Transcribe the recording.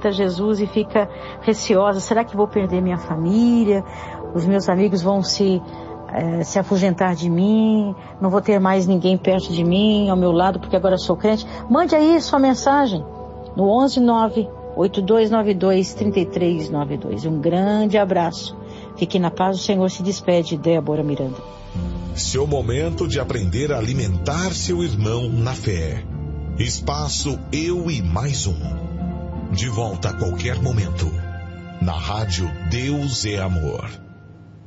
aceita Jesus e fica receosa. Será que vou perder minha família? Os meus amigos vão se afugentar de mim? Não vou ter mais ninguém perto de mim, ao meu lado, porque agora sou crente? Mande aí sua mensagem no 11982923392. Um grande abraço. Fique na paz, o Senhor se despede. Débora Miranda. Seu momento de aprender a alimentar seu irmão na fé. Espaço Eu e Mais Um. De volta a qualquer momento. Na rádio Deus é Amor.